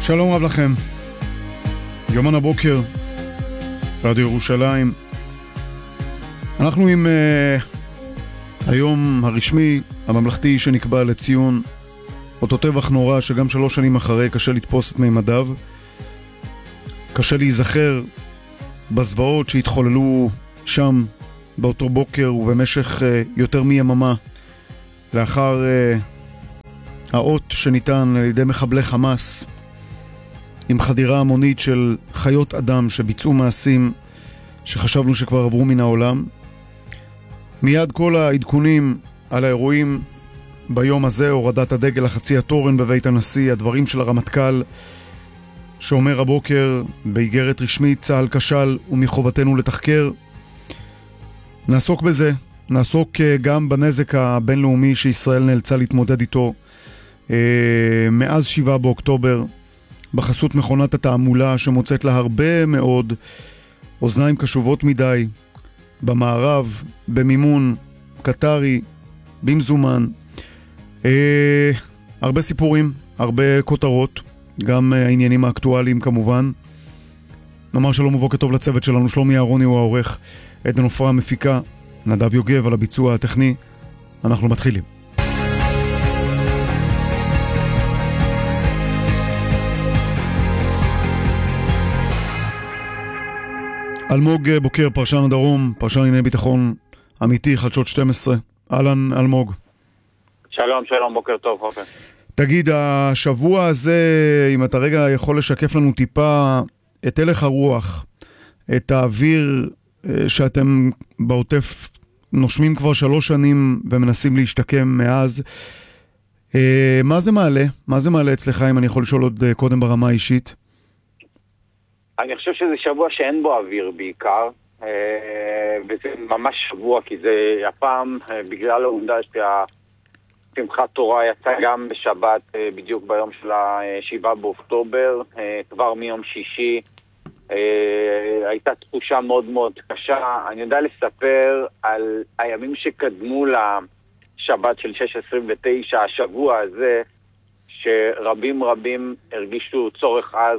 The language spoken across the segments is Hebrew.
שלום רב לכם. יומן הבוקר, רדיו ירושלים. אנחנו עם היום הרשמי, הממלכתי שנקבע לציון אותו טבח נורא שגם 3 שנים אחרי קשה לתפוס את מימדיו. קשה להיזכר בזוועות שהתחוללו שם באותו בוקר ובמשך יותר מיממה לאחר האות שניתן על ידי מחבלי חמאס עם חדירה המונית של חיות אדם שביצעו מעשים שחשבנו שכבר עברו מן העולם. מיד כל העדכונים על האירועים ביום הזה, הורדת הדגל לחצי התורן בבית הנשיא, הדברים של הרמטכ"ל שאומר הבוקר באיגרת רשמית, צה"ל כשל ומחובתנו לתחקר. נעסוק בזה, נעסוק גם בנזק הבינלאומי שישראל נאלצה להתמודד איתו מאז 7 באוקטובר, בחסות מכונת התעמולה שמוצאת לה הרבה מאוד אוזניים קשובות מדי במערב, במימון קטרי, במזומן. הרבה סיפורים, הרבה כותרות, גם העניינים האקטואליים כמובן. נאמר שלום ובוקר טוב לצוות שלנו, שלומי אהרוני הוא העורך, עדן עופרה המפיקה, נדב יוגב על הביצוע הטכני. אנחנו מתחילים. אלמוג בוקר, פרשן הדרום, פרשן לענייני ביטחון אמיתי, חדשות 12. אהלן אלמוג. שלום, שלום, בוקר טוב, חופר. תגיד, השבוע הזה, אם אתה רגע יכול לשקף לנו טיפה את הלך הרוח, את האוויר שאתם בעוטף נושמים כבר 3 שנים ומנסים להשתקם מאז, מה זה מעלה? מה זה מעלה אצלך, אם אני יכול לשאול עוד קודם ברמה האישית? אני חושב שזה שבוע שאין בו אוויר בעיקר, וזה ממש שבוע, כי זה הפעם, בגלל העובדה שהשמחת תורה יצא גם בשבת, בדיוק ביום של 7 באוקטובר, כבר מיום שישי, הייתה תחושה מאוד מאוד קשה. אני יודע לספר על הימים שקדמו לשבת של 6/29, השבוע הזה, שרבים הרגישו צורך אז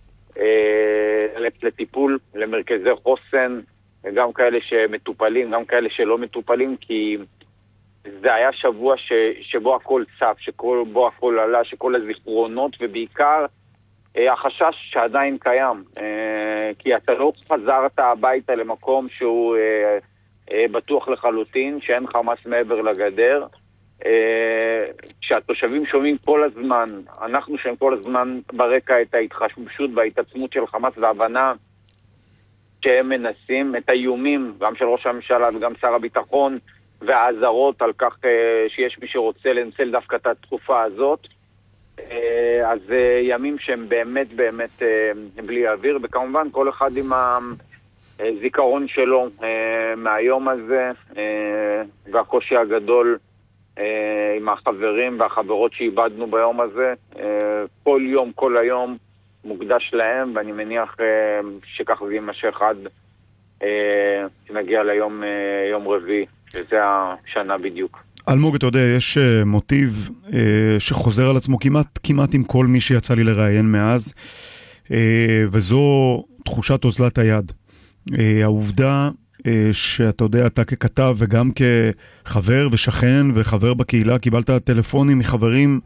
לטיפול, למרכזי חוסן, גם כאלה שמטופלים, גם כאלה שלא מטופלים, כי זה היה שבוע שבו הכל צף, שבו הכל עלה, שכל הזיכרונות, ובעיקר החשש שעדיין קיים, כי אתה לא חזרת הביתה למקום שהוא בטוח לחלוטין, שאין חמאס מעבר לגדר, כשהתושבים שומעים כל הזמן, אנחנו שומעים כל הזמן ברקע את ההתחשמשות וההתעצמות של חמאס וההבנה שהם מנסים, את האיומים גם של ראש הממשלה וגם שר הביטחון והעזרות על כך שיש מי שרוצה לנצל דווקא את התקופה הזאת. אז ימים שהם באמת בלי אוויר, וכמובן כל אחד עם הזיכרון שלו מהיום הזה והקושי הגדול עם החברים והחברות שאיבדנו ביום הזה. כל יום, כל היום מוקדש להם, ואני מניח שכך זה יימשך עד שנגיע ליום יום רביעי, שזה השנה בדיוק. אלמוג, אתה יודע, יש מוטיב שחוזר על עצמו כמעט עם כל מי שיצא לי לראיין מאז, וזו תחושת אוזלת היד. העובדה שאתה יודע, אתה ככתב וגם כחבר ושכן וחבר בקהילה, קיבלת טלפונים מחברים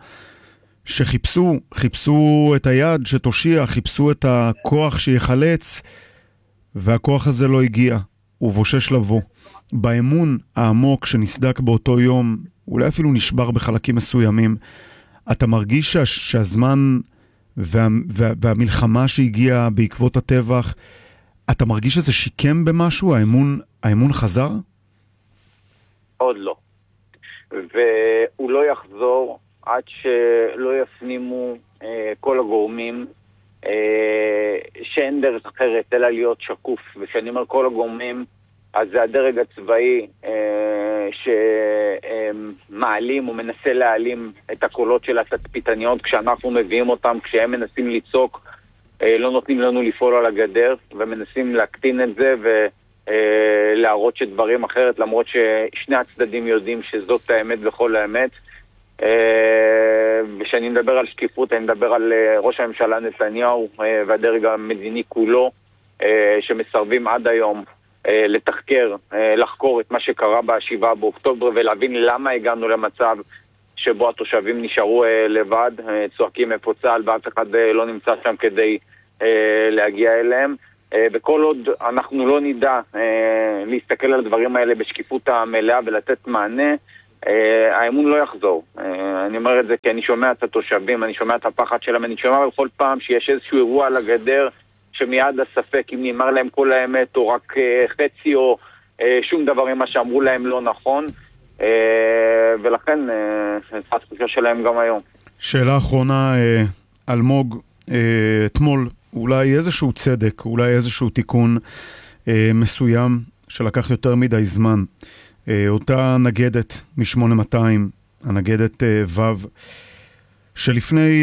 שחיפשו את היד שתושיע, חיפשו את הכוח שיחלץ, והכוח הזה לא הגיע, הוא בושש לבוא. באמון העמוק שנסדק באותו יום, אולי אפילו נשבר בחלקים מסוימים, אתה מרגיש שהזמן והמלחמה שהגיעה בעקבות הטבח, אתה מרגיש שזה שיקם במשהו? האמון חזר? עוד לא. והוא לא יחזור עד שלא יפנימו כל הגורמים שאין דרך אחרת אלא להיות שקוף. וכשאני אומר כל הגורמים, אז זה הדרג הצבאי שמעלים או מנסה להעלים את הקולות של התצפיתניות כשאנחנו מביאים אותם, כשהם מנסים לצעוק, לא נותנים לנו לפעול על הגדר, ומנסים להקטין את זה ולהראות שדברים אחרת, למרות ששני הצדדים יודעים שזאת האמת וכל האמת. ושאני מדבר על שקיפות, אני מדבר על ראש הממשלה נתניהו והדרג המדיני כולו, שמסרבים עד היום לתחקר, לחקור את מה שקרה ב7 באוקטובר ולהבין למה הגענו למצב שבו התושבים נשארו לבד, צועקים איפה צה"ל ואף אחד לא נמצא שם כדי להגיע אליהם. וכל עוד אנחנו לא נדע להסתכל על הדברים האלה בשקיפות המלאה ולתת מענה, האמון לא יחזור. אני אומר את זה כי אני שומע את התושבים, אני שומע את הפחד שלהם, אני שומע בכל פעם שיש איזשהו אירוע על הגדר שמיד הספק אם נאמר להם כל האמת או רק חצי או שום דבר ממה שאמרו להם לא נכון, ולכן התחושה שלהם גם היום. שאלה אחרונה, אלמוג, אתמול אולי איזשהו צדק, אולי איזשהו תיקון מסוים שלקח יותר מדי זמן. אותה נגדת מ-8200, הנגדת ו', שלפני,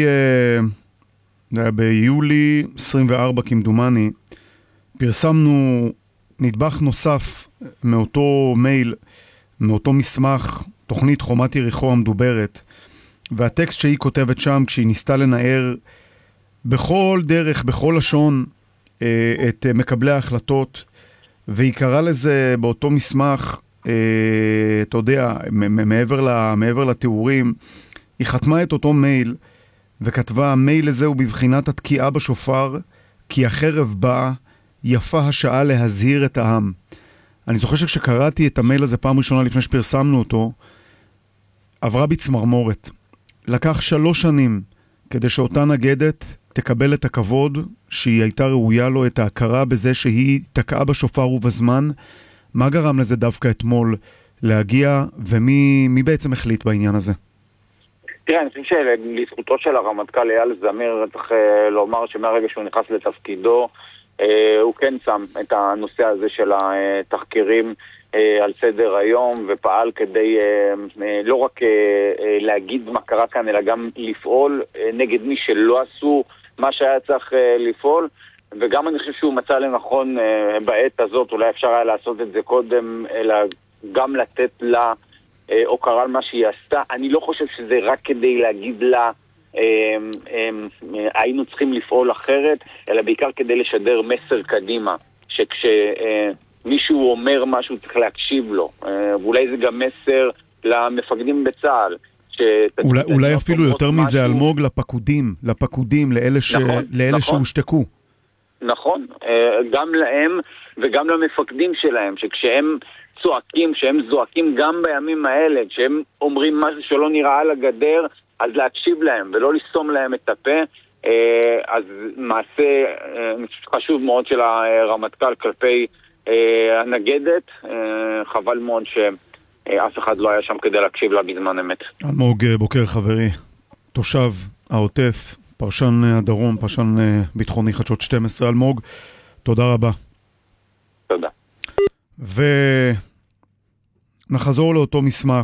ביולי 24 כמדומני, פרסמנו נדבך נוסף מאותו מייל, מאותו מסמך, תוכנית חומת יריחו המדוברת, והטקסט שהיא כותבת שם, כשהיא ניסתה לנער בכל דרך, בכל לשון, את מקבלי ההחלטות, והיא קראה לזה באותו מסמך, אתה יודע, מעבר לתיאורים, היא חתמה את אותו מייל, וכתבה, המייל הזה הוא בבחינת התקיעה בשופר, כי החרב באה, יפה השעה להזהיר את העם. אני זוכר שכשקראתי את המייל הזה פעם ראשונה לפני שפרסמנו אותו, עברה בי צמרמורת. לקח 3 שנים כדי שאותה נגדת תקבל את הכבוד שהיא הייתה ראויה לו, את ההכרה בזה שהיא תקעה בשופר ובזמן. מה גרם לזה דווקא אתמול להגיע, ומי בעצם החליט בעניין הזה? תראה, אני חושב שלזכותו של הרמטכ"ל אייל זמיר צריך לומר שמהרגע שהוא נכנס לתפקידו, הוא כן שם את הנושא הזה של התחקירים על סדר היום, ופעל כדי לא רק להגיד מה קרה כאן, אלא גם לפעול נגד מי שלא עשו מה שהיה צריך לפעול. וגם אני חושב שהוא מצא לנכון בעת הזאת, אולי אפשר היה לעשות את זה קודם, אלא גם לתת לה הוקרה על מה שהיא עשתה. אני לא חושב שזה רק כדי להגיד לה היינו צריכים לפעול אחרת, אלא בעיקר כדי לשדר מסר קדימה, שכשמישהו אומר משהו צריך להקשיב לו, ואולי זה גם מסר למפקדים בצה"ל, אולי אפילו יותר מזה, אלמוג, לפקודים, לאלה שהושתקו. נכון, גם להם וגם למפקדים שלהם, שכשהם צועקים, שהם זועקים גם בימים האלה, כשהם אומרים משהו שלא נראה על הגדר, אז להקשיב להם ולא לסתום להם את הפה. אז מעשה חשוב מאוד של הרמטכ"ל כלפי הנגדת, חבל מאוד שאף אחד לא היה שם כדי להקשיב לה בזמן אמת. אלמוג בוקר חברי, תושב העוטף, פרשן הדרום, פרשן ביטחוני חדשות 12. אלמוג, תודה רבה. תודה. ונחזור לאותו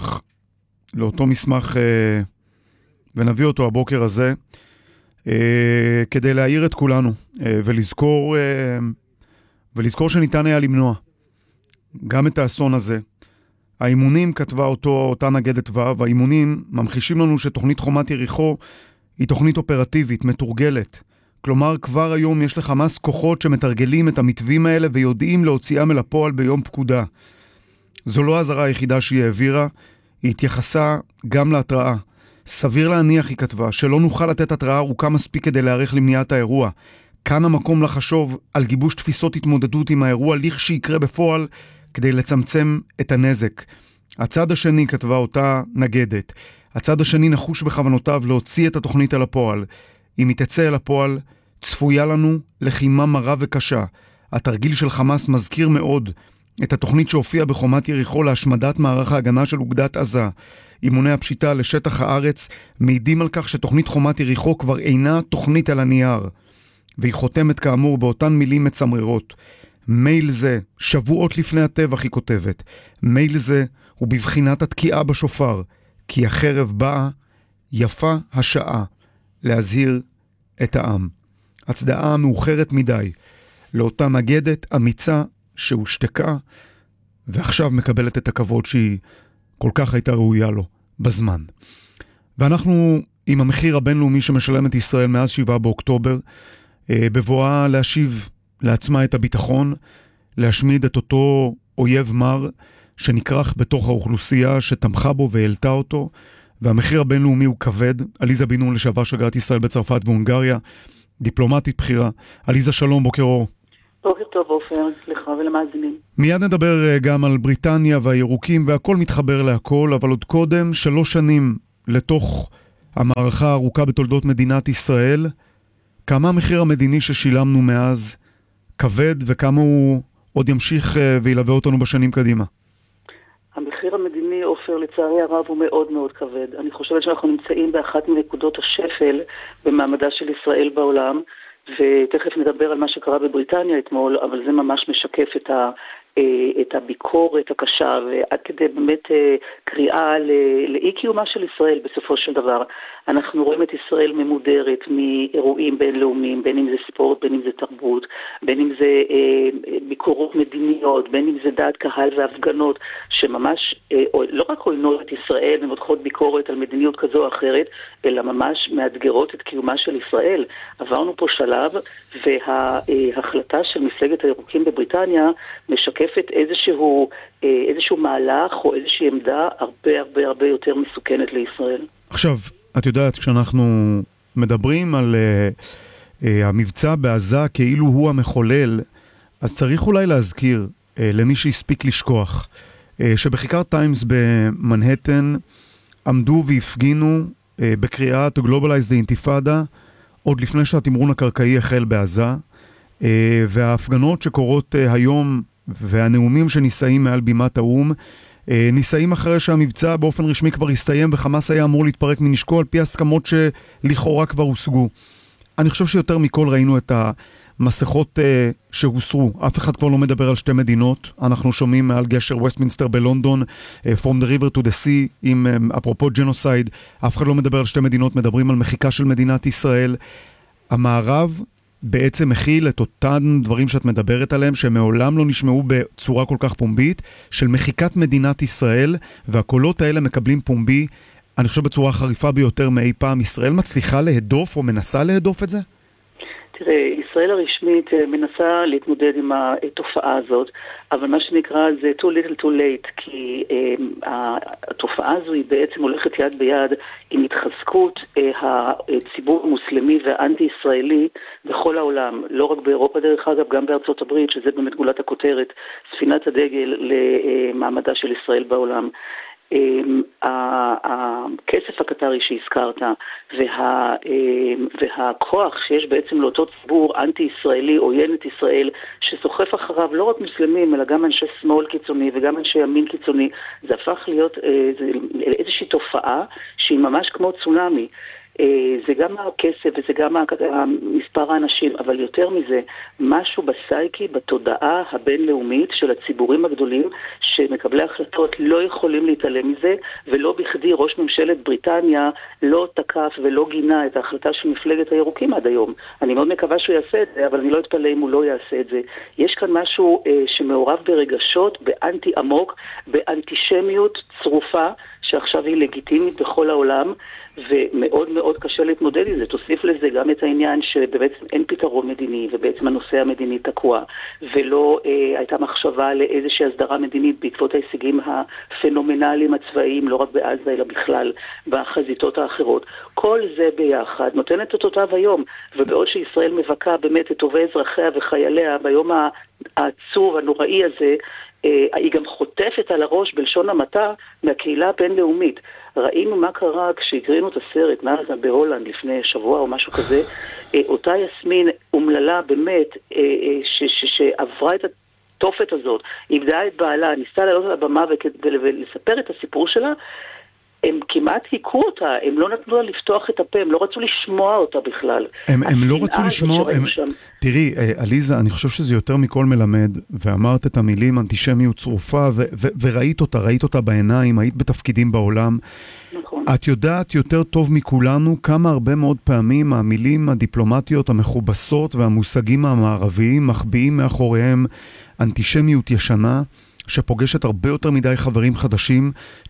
מסמך ונביא אותו הבוקר הזה כדי להעיר את כולנו ולזכור שניתן היה למנוע גם את האסון הזה. האימונים, כתבה אותה נגדת ו', האימונים ממחישים לנו שתוכנית חומת יריחו היא תוכנית אופרטיבית, מתורגלת. כלומר, כבר היום יש לחמאס כוחות שמתרגלים את המתווים האלה ויודעים להוציאם אל הפועל ביום פקודה. זו לא הזרה היחידה שהיא העבירה, היא התייחסה גם להתראה. סביר להניח, היא כתבה, שלא נוכל לתת התראה ארוכה מספיק כדי להיערך למניעת האירוע. כאן המקום לחשוב על גיבוש תפיסות התמודדות עם האירוע שיקרה בפועל כדי לצמצם את הנזק. הצד השני, כתבה אותה נגדת, הצד השני נחוש בכוונותיו להוציא את התוכנית על הפועל. אם היא תצא אל הפועל, צפויה לנו לחימה מרה וקשה. התרגיל של חמאס מזכיר מאוד את התוכנית שהופיעה בחומת יריחו להשמדת מערך ההגנה של אוגדת עזה. אימוני הפשיטה לשטח הארץ מעידים על כך שתוכנית חומת יריחו כבר אינה תוכנית על הנייר. והיא חותמת כאמור באותן מילים מצמררות. מייל זה, שבועות לפני הטבח היא כותבת, מייל זה הוא בבחינת התקיעה בשופר, כי החרב באה, יפה השעה להזהיר את העם. הצדעה מאוחרת מדי לאותה נגדת אמיצה שהושתקה ועכשיו מקבלת את הכבוד שהיא כל כך הייתה ראויה לו בזמן. ואנחנו עם המחיר הבינלאומי שמשלמת ישראל מאז 7 באוקטובר, בבואה להשיב לעצמה את הביטחון, להשמיד את אותו אויב מר שנקרח בתוך האוכלוסייה שתמכה בו והעלתה אותו, והמחיר הבינלאומי הוא כבד. עליזה בן נון, לשעבר שגרירת ישראל בצרפת והונגריה, דיפלומטית בכירה. עליזה, שלום, בוקר אור. בוקר טוב, עופר, לך ולמאזינים. מיד נדבר גם על בריטניה והירוקים, והכל מתחבר להכל, אבל עוד קודם, 3 שנים לתוך המערכה הארוכה בתולדות מדינת ישראל, כמה המחיר המדיני ששילמנו מאז כבד, וכמה הוא עוד ימשיך וילווה אותנו בשנים קדימה? המחיר המדיני, עופר, לצערי הרב, הוא מאוד מאוד כבד. אני חושבת שאנחנו נמצאים באחת מנקודות השפל במעמדה של ישראל בעולם, ותכף נדבר על מה שקרה בבריטניה אתמול, אבל זה ממש משקף את הביקורת הקשה, ועד כדי באמת קריאה לאי קיומה של ישראל בסופו של דבר. אנחנו רואים את ישראל ממודרת מאירועים בינלאומיים, בין אם זה ספורט, בין אם זה תרבות, בין אם זה ביקורות מדיניות, בין אם זה דעת קהל והפגנות, שממש לא רק עוינות את ישראל ומותחות ביקורת על מדיניות כזו או אחרת, אלא ממש מאתגרות את קיומה של ישראל. עברנו פה שלב, וההחלטה של מפלגת הירוקים בבריטניה משקפת איזשהו מהלך או איזושהי עמדה הרבה יותר מסוכנת לישראל. עכשיו, את יודעת, כשאנחנו מדברים על המבצע בעזה כאילו הוא המחולל, אז צריך אולי להזכיר למי שהספיק לשכוח, שבכיכר טיימס במנהטן עמדו והפגינו בקריאה To Globalize the Intifada, עוד לפני שהתמרון הקרקעי החל בעזה, וההפגנות שקורות היום והנאומים שנישאים מעל בימת האום, נישאים אחרי שהמבצע באופן רשמי כבר הסתיים וחמאס היה אמור להתפרק מנשקו על פי הסכמות שלכאורה כבר הושגו. אני חושב שיותר מכל ראינו את המסכות שהוסרו. אף אחד כבר לא מדבר על 2 מדינות. אנחנו שומעים מעל גשר וסטמינסטר בלונדון, From the River to the Sea, עם אפרופו ג'נוסייד. אף אחד לא מדבר על 2 מדינות, מדברים על מחיקה של מדינת ישראל. המערב בעצם מכיל את אותן דברים שאת מדברת עליהם, שמעולם לא נשמעו בצורה כל כך פומבית, של מחיקת מדינת ישראל, והקולות האלה מקבלים פומבי, אני חושב בצורה חריפה ביותר מאי פעם. ישראל מצליחה להדוף או מנסה להדוף את זה? תראה, ישראל הרשמית מנסה להתמודד עם התופעה הזאת, אבל מה שנקרא זה too little too late, כי התופעה הזו היא בעצם הולכת יד ביד עם התחזקות הציבור המוסלמי והאנטי-ישראלי בכל העולם, לא רק באירופה דרך אגב, גם בארצות הברית, שזה באמת גולת הכותרת, ספינת הדגל למעמדה של ישראל בעולם. הכסף הקטרי שהזכרת והכוח שיש בעצם לאותו ציבור אנטי-ישראלי, עוין את ישראל, שסוחף אחריו לא רק מוסלמים אלא גם אנשי שמאל קיצוני וגם אנשי ימין קיצוני, זה הפך להיות איזושהי תופעה שהיא ממש כמו צונאמי. זה גם הכסף וזה גם מספר האנשים, אבל יותר מזה, משהו בסייקי, בתודעה הבינלאומית של הציבורים הגדולים שמקבלי החלטות לא יכולים להתעלם מזה, ולא בכדי ראש ממשלת בריטניה לא תקף ולא גינה את ההחלטה של מפלגת הירוקים עד היום. אני מאוד מקווה שהוא יעשה את זה, אבל אני לא אתפלא אם הוא לא יעשה את זה. יש כאן משהו שמעורב ברגשות, באנטי עמוק, באנטישמיות צרופה, שעכשיו היא לגיטימית בכל העולם, ומאוד מאוד קשה להתמודד עם זה. תוסיף לזה גם את העניין שבעצם אין פתרון מדיני, ובעצם הנושא המדיני תקוע, ולא הייתה מחשבה לאיזושהי הסדרה מדינית בעקבות ההישגים הפנומנליים הצבאיים, לא רק בעזה אלא בכלל בחזיתות האחרות. כל זה ביחד נותן את אותותיו היום, ובעוד שישראל מבקה באמת את טובי אזרחיה וחייליה ביום העצוב הנוראי הזה, היא גם חוטפת על הראש בלשון המעטה מהקהילה הבינלאומית. ראינו מה קרה כשהקרינו את הסרט נאזה בהולנד לפני שבוע או משהו כזה, אותה יסמין אומללה באמת שעברה את התופת הזאת, איבדה את בעלה, ניסתה לעלות על הבמה ולספר את הסיפור שלה, הם כמעט היכו אותה, הם לא נתנו לה לפתוח את הפה, הם לא רצו לשמוע אותה בכלל. הם לא רצו לשמוע, תראי, עליזה, אני חושב שזה יותר מכל מלמד, ואמרת את המילים אנטישמיות צרופה, וראית אותה בעיניים, היית בתפקידים בעולם. נכון. את יודעת יותר טוב מכולנו כמה הרבה מאוד פעמים המילים הדיפלומטיות המכובסות והמושגים המערביים מחביאים מאחוריהם אנטישמיות ישנה, שפוגשת הרבה יותר מדי חברים חדשים,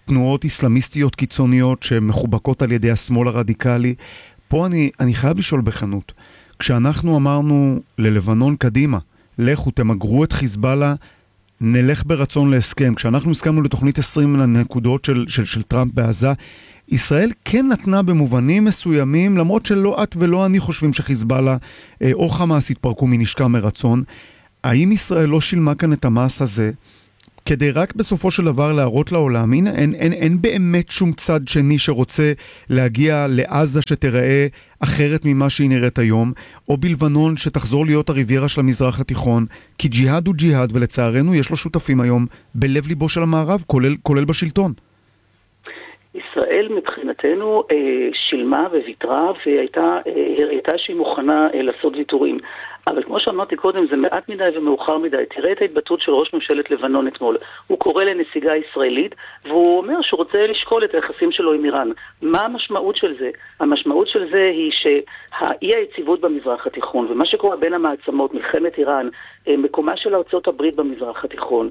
תנועות איסלאמיסטיות קיצוניות שמחובקות על ידי השמאל הרדיקלי. פה אני חייב לשאול בכנות, כשאנחנו אמרנו ללבנון קדימה, לכו תמגרו את חיזבאללה, נלך ברצון להסכם, כשאנחנו הסכמנו לתוכנית 20 הנקודות של טראמפ בעזה, ישראל כן נתנה במובנים מסוימים, למרות שלא את ולא אני חושבים שחיזבאללה או חמאס התפרקו מנשקה מרצון. האם ישראל לא שילמה כאן את המס הזה, כדי רק בסופו של דבר להראות לעולם, הנה, אין באמת שום צד שני שרוצה להגיע לעזה שתראה אחרת ממה שהיא נראית היום, או בלבנון שתחזור להיות הריביירה של המזרח התיכון, כי ג'יהאד הוא ג'יהאד, ולצערנו יש לו שותפים היום בלב ליבו של המערב, כולל בשלטון. ישראל מבחינתנו שילמה וויתרה והראתה שהיא מוכנה לעשות ויתורים. אבל כמו שאמרתי קודם, זה מעט מדי ומאוחר מדי. תראה את ההתבטאות של ראש ממשלת לבנון אתמול. הוא קורא לנסיגה ישראלית, והוא אומר שהוא רוצה לשקול את היחסים שלו עם איראן. מה המשמעות של זה? המשמעות של זה היא שהאי היציבות במזרח התיכון, ומה שקורה בין המעצמות, מלחמת איראן, מקומה של ארצות הברית במזרח התיכון,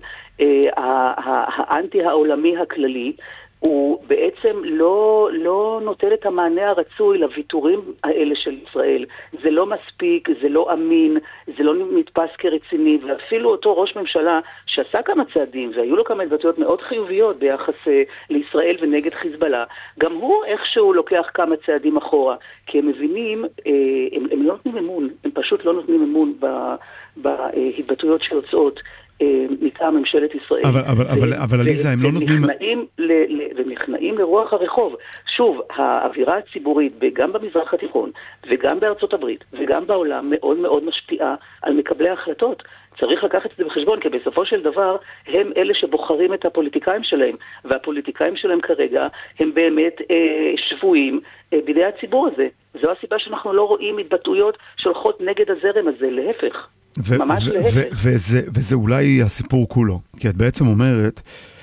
האנטי העולמי הכללי, הוא בעצם לא נותן את המענה הרצוי לוויתורים האלה של ישראל. זה לא מספיק, זה לא אמין, זה לא נתפס כרציני, ואפילו אותו ראש ממשלה שעשה כמה צעדים, והיו לו כמה התבטאויות מאוד חיוביות ביחס לישראל ונגד חיזבאללה, גם הוא איכשהו לוקח כמה צעדים אחורה, כי הם מבינים, הם לא נותנים אמון, הם פשוט לא נותנים אמון בהתבטאויות שיוצאות מטעם ממשלת ישראל. אבל עליזה, הם לא נותנים... ונכנעים לרוח הרחוב. שוב, האווירה הציבורית, גם במזרח התיכון, וגם בארצות הברית, וגם בעולם, מאוד מאוד משפיעה על מקבלי ההחלטות. צריך לקחת את זה בחשבון, כי בסופו של דבר, הם אלה שבוחרים את הפוליטיקאים שלהם, והפוליטיקאים שלהם כרגע, הם באמת שבויים בידי הציבור הזה. זו הסיבה שאנחנו לא רואים התבטאויות שהולכות נגד הזרם הזה, להפך. ממש להפך. וזה אולי הסיפור כולו, כי את בעצם אומרת,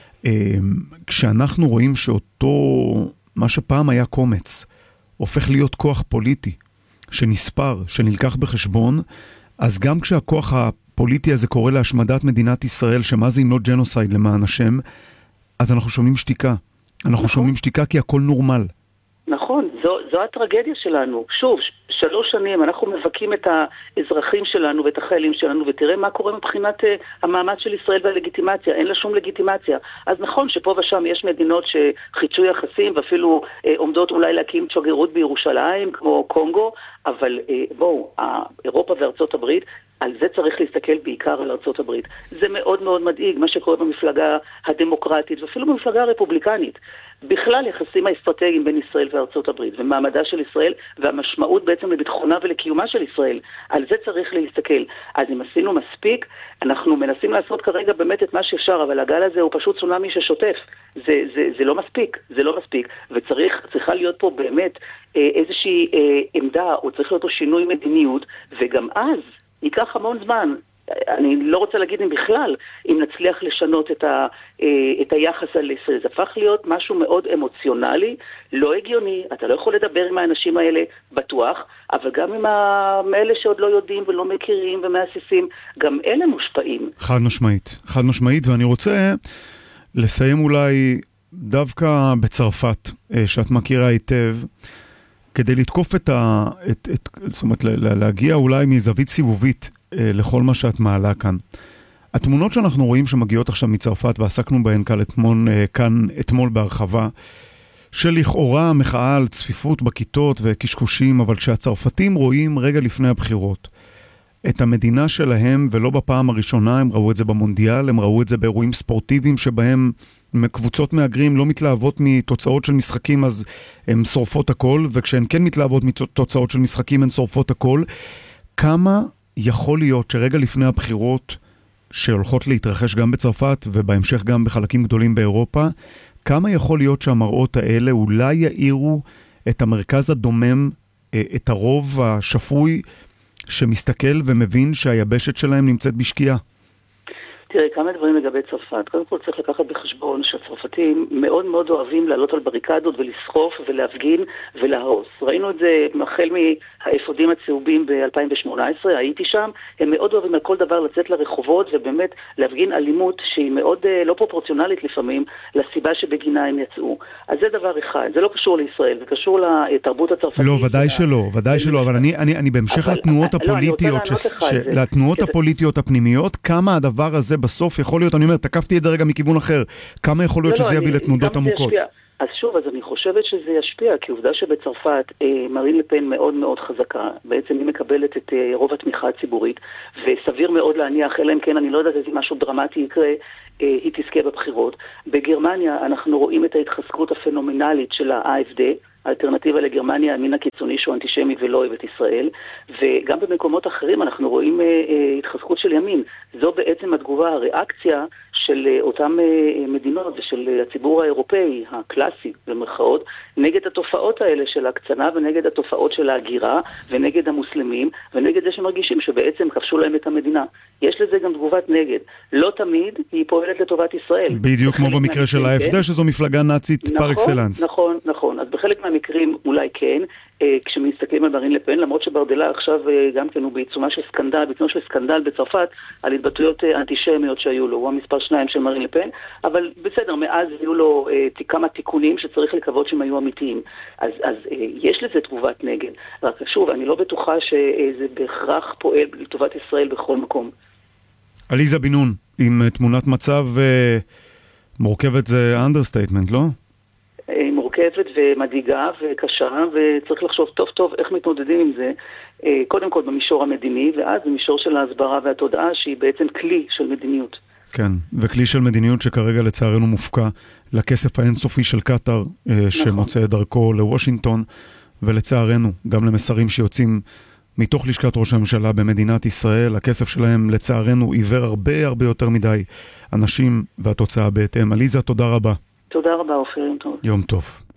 כשאנחנו רואים שאותו, מה שפעם היה קומץ, הופך להיות כוח פוליטי, שנספר, שנלקח בחשבון, אז גם כשהכוח הפוליטי הזה קורא להשמדת מדינת ישראל, שמה זה אם לא ג'נוסייד למען השם, אז אנחנו שומעים שתיקה. אנחנו שומעים שתיקה כי הכל נורמל. נכון, זו הטרגדיה שלנו. שוב, 3 שנים אנחנו מבקים את האזרחים שלנו ואת החיילים שלנו, ותראה מה קורה מבחינת המעמד של ישראל והלגיטימציה. אין לה שום לגיטימציה. אז נכון שפה ושם יש מדינות שחידשו יחסים ואפילו עומדות אולי להקים שגרירות בירושלים כמו קונגו, אבל בואו, אירופה וארצות הברית, על זה צריך להסתכל בעיקר על ארצות הברית. זה מאוד מאוד מדאיג מה שקורה במפלגה הדמוקרטית ואפילו במפלגה הרפובליקנית. בכלל יחסים האסטרטגיים בין ישראל וארצות הברית ומעמדה של ישראל והמשמעות בעצם לביטחונה ולקיומה של ישראל. על זה צריך להסתכל. אז אם עשינו מספיק, אנחנו מנסים לעשות כרגע באמת את מה שאפשר, אבל הגל הזה הוא פשוט צונאמי ששוטף. זה לא מספיק, זה לא מספיק. וצריכה להיות פה באמת איזושהי עמדה, או צריך להיות פה שינוי מדיניות, וגם אז ייקח המון זמן. אני לא רוצה להגיד אם בכלל, אם נצליח לשנות את היחס על ישראל. זה הפך להיות משהו מאוד אמוציונלי, לא הגיוני. אתה לא יכול לדבר עם האנשים האלה בטוח, אבל גם עם האלה שעוד לא יודעים ולא מכירים ומאסיסים, גם אלה מושפעים. חד משמעית, ואני רוצה לסיים אולי דווקא בצרפת, שאת מכירה היטב, כדי לתקוף זאת אומרת, להגיע אולי מזווית סיבובית לכל מה שאת מעלה כאן. התמונות שאנחנו רואים שמגיעות עכשיו מצרפת, ועסקנו בהן כאן אתמול בהרחבה, שלכאורה מחאה על צפיפות בכיתות וקשקושים, אבל כשהצרפתים רואים רגע לפני הבחירות את המדינה שלהם, ולא בפעם הראשונה, הם ראו את זה במונדיאל, הם ראו את זה באירועים ספורטיביים שבהם קבוצות מהגרים לא מתלהבות מתוצאות של משחקים, אז הן שורפות הכל, וכשהן כן מתלהבות מתוצאות של משחקים, הן שורפות הכל. כמה יכול להיות שרגע לפני הבחירות, שהולכות להתרחש גם בצרפת, ובהמשך גם בחלקים גדולים באירופה, כמה יכול להיות שהמראות האלה אולי יאירו את המרכז הדומם, את הרוב השפוי, שמסתכל ומבין שהיבשת שלהם נמצאת בשקיעה? תראה, כמה דברים לגבי צרפת. קודם כל צריך לקחת בחשבון שהצרפתים מאוד מאוד אוהבים לעלות על בריקדות ולסחוף ולהפגין ולהרוס. ראינו את זה החל מהאפודים הצהובים ב-2018, הייתי שם, הם מאוד אוהבים על כל דבר לצאת לרחובות ובאמת להפגין אלימות שהיא מאוד לא פרופורציונלית לפעמים לסיבה שבגינה הם יצאו. אז זה דבר אחד, זה לא קשור לישראל, זה קשור לתרבות הצרפתית. לא, ודאי שלא, אבל אני בהמשך לתנועות הפוליטיות, לתנועות הפוליטיות הפנימיות, כמה הדבר הזה בסוף יכול להיות, אני אומר, תקפתי את זה רגע מכיוון אחר, כמה יכול להיות שזה יביא לתנודות עמוקות? אז שוב, אז אני חושבת שזה ישפיע, כי עובדה שבצרפת מרין לפן מאוד מאוד חזקה, בעצם היא מקבלת את רוב התמיכה הציבורית, וסביר מאוד להניח, אלא אם כן, אני לא יודעת איזה משהו דרמטי יקרה, היא תזכה בבחירות. בגרמניה אנחנו רואים את ההתחזקות הפנומנלית של ה-AfD, האלטרנטיבה לגרמניה, המין הקיצוני שהוא אנטישמי ולא אוהב את ישראל, וגם במקומות אחרים אנחנו רואים התחזקות של ימין. זו בעצם התגובה, הריאקציה של אותם מדינות ושל הציבור האירופאי, הקלאסי במרכאות, נגד התופעות האלה של הקצנה ונגד התופעות של ההגירה ונגד המוסלמים ונגד זה שמרגישים שבעצם כבשו להם את המדינה. יש לזה גם תגובת נגד. לא תמיד היא פועלת לטובת ישראל. בדיוק כמו במקרה של ה-AfD, שזו מפלגה נאצית פר אקסלנס. נכון. אז בחלק מהמקרים אולי כן, כשמסתכלים על מרין לפן, למרות שברדלה עכשיו גם כן הוא בעיצומו של סקנדל בצרפת, על התבטאויות אנטישמיות שהיו לו, הוא המספר 2 של מרין לפן, אבל בסדר, מאז היו לו כמה תיקונים שצריך לקוות שהם היו אמיתיים. אז יש לזה תגובת נגד. רק שוב, אני לא בטוחה שזה בהכרח פועל לטובת ישראל בכל מקום. עליזה בן נון, עם תמונת מצב מורכבת זה אנדרסטייטמנט, לא? מורכבת ומדאיגה וקשה, וצריך לחשוב טוב טוב איך מתמודדים עם זה, קודם כל במישור המדיני, ואז במישור של ההסברה והתודעה, שהיא בעצם כלי של מדיניות. כן, וכלי של מדיניות שכרגע לצערנו מופקע לכסף האינסופי של קטר, שמוצא דרכו לוושינגטון, ולצערנו גם למסרים שיוצאים מתוך לשכת ראש הממשלה במדינת ישראל. הכסף שלהם לצערנו עיוור הרבה יותר מדי אנשים, והתוצאה בהתאם. עליזה, תודה רבה. תודה רבה, אופיר, יום טוב. יום טוב.